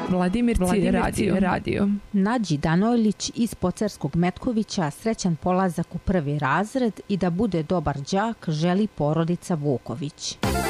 Vladimirci radio. Nađi Danojlić iz Pocerskog Metkovića srećan polazak u 1. razred i da bude dobar đak želi porodica Vuković.